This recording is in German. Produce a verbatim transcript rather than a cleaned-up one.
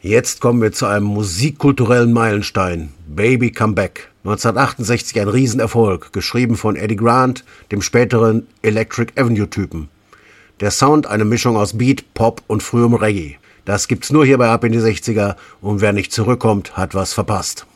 Jetzt kommen wir zu einem musikkulturellen Meilenstein. Baby Come Back. neunzehnhundertachtundsechzig ein Riesenerfolg, geschrieben von Eddie Grant, dem späteren Electric Avenue-Typen. Der Sound eine Mischung aus Beat, Pop und frühem Reggae. Das gibt's nur hier bei Ab in die sechziger und wer nicht zurückkommt, hat was verpasst.